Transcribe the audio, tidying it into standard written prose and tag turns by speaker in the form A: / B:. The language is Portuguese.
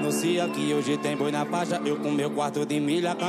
A: anuncia que hoje tem boi na faixa. Eu com meu quarto de milha,